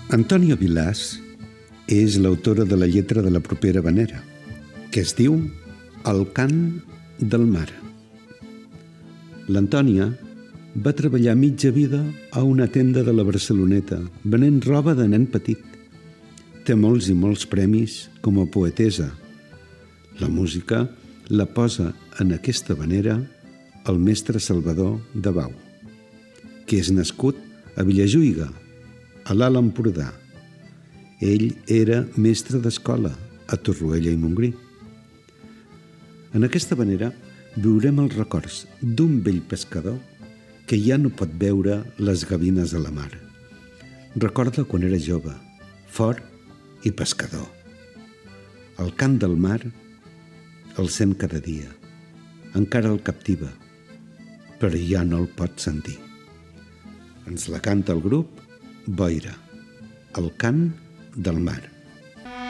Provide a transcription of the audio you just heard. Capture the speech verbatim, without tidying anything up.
Antònia Vilàs és l'autora de la lletra de la propera havanera, que es diu El cant del mar. L'Antònia va treballar mitja vida a una tenda de la Barceloneta, venent roba de nen petit. Té molts i molts premis com a poetessa. La música la posa en aquesta havanera el mestre Salvador de Bau, que és nascut a Vilajuïga, a l'Alt Empordà. Ell era mestre d'escola a Torroella i Montgrí. En aquesta havanera viurem els records d'un vell pescador que ja no pot veure les gavines a la mar. Recorda quan era jove, fort i pescador. El cant del mar el sent cada dia. Encara el captiva, però ja no el pot sentir. Ens la canta el grup Boira, el cant del mar.